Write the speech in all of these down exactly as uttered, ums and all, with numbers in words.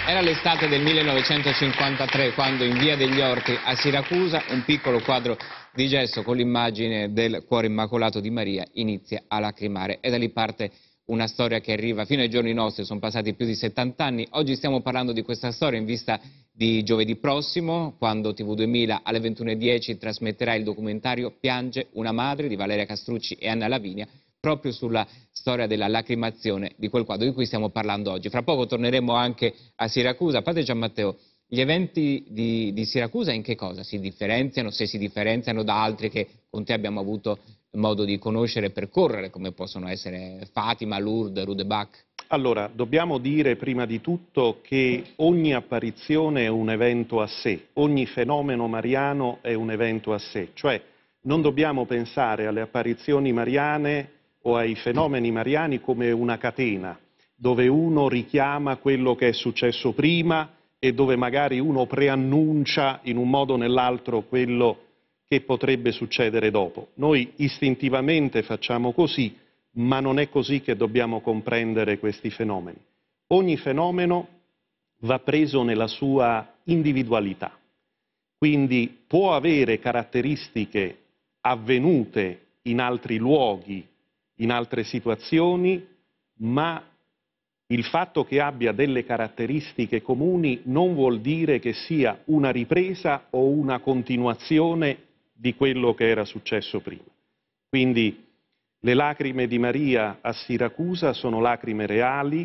Era l'estate del millenovecentocinquantatré quando in Via degli Orti a Siracusa un piccolo quadro di gesso con l'immagine del Cuore Immacolato di Maria inizia a lacrimare e da lì parte una storia che arriva fino ai giorni nostri. Sono passati più di settanta anni. Oggi stiamo parlando di questa storia in vista di giovedì prossimo, quando T V duemila alle ventuno e dieci trasmetterà il documentario Piange una madre di Valeria Castrucci e Anna Lavinia, proprio sulla storia della lacrimazione di quel quadro di cui stiamo parlando oggi. Fra poco torneremo anche a Siracusa. Padre Gianmatteo, gli eventi di, di Siracusa in che cosa si differenziano, se si differenziano da altri che con te abbiamo avuto modo di conoscere e percorrere, come possono essere Fatima, Lourdes, Rudebach? Allora, dobbiamo dire prima di tutto che ogni apparizione è un evento a sé, ogni fenomeno mariano è un evento a sé, cioè non dobbiamo pensare alle apparizioni mariane o ai fenomeni mariani come una catena, dove uno richiama quello che è successo prima e dove magari uno preannuncia in un modo o nell'altro quello che potrebbe succedere dopo. Noi istintivamente facciamo così, ma non è così che dobbiamo comprendere questi fenomeni. Ogni fenomeno va preso nella sua individualità, quindi può avere caratteristiche avvenute in altri luoghi, in altre situazioni, ma il fatto che abbia delle caratteristiche comuni non vuol dire che sia una ripresa o una continuazione di quello che era successo prima. Quindi le lacrime di Maria a Siracusa sono lacrime reali,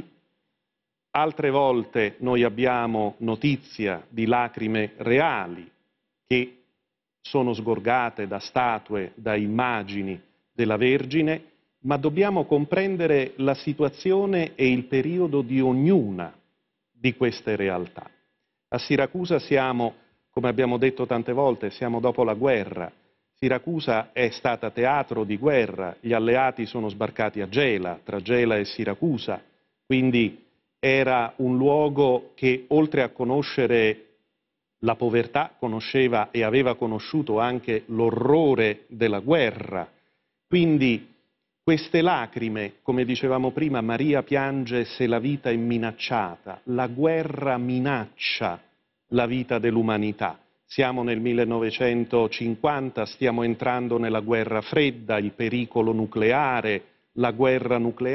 altre volte noi abbiamo notizia di lacrime reali che sono sgorgate da statue, da immagini della Vergine, ma dobbiamo comprendere la situazione e il periodo di ognuna di queste realtà. A Siracusa siamo, come abbiamo detto tante volte, siamo dopo la guerra. Siracusa è stata teatro di guerra, gli alleati sono sbarcati a Gela, tra Gela e Siracusa, quindi era un luogo che oltre a conoscere la povertà conosceva e aveva conosciuto anche l'orrore della guerra. Quindi queste lacrime, come dicevamo prima, Maria piange se la vita è minacciata, la guerra minaccia la vita dell'umanità. Siamo nel millenovecentocinquanta, stiamo entrando nella guerra fredda, il pericolo nucleare, la guerra nucleare.